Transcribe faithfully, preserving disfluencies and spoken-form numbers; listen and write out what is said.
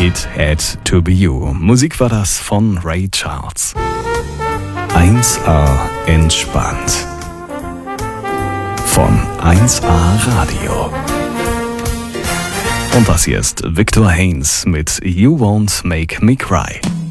It Had to Be You. Musik war das von Ray Charles. eins A entspannt. Von eins A Radio. Und das hier ist Victor Haynes mit You Won't Make Me Cry.